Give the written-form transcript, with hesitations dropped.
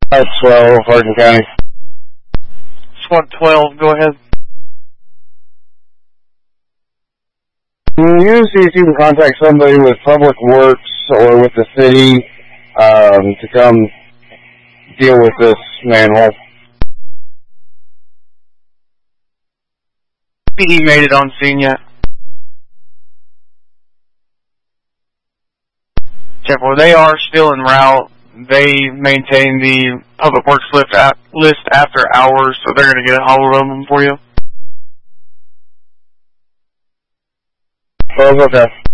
12, Hardin County. Squad 12, go ahead. Can you see if you can contact somebody with Public Works or with the city to come deal with this manhole? He made it on scene yet. Careful, they are still en route. They maintain the Public Works list after hours, so they're going to get a hold of them for you. Oh, okay.